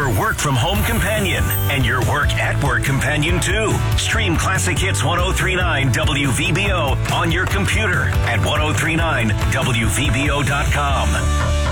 your work from home companion and your work at work companion too. Stream Classic Hits 1039 WVBO on your computer at 1039WVBO.com.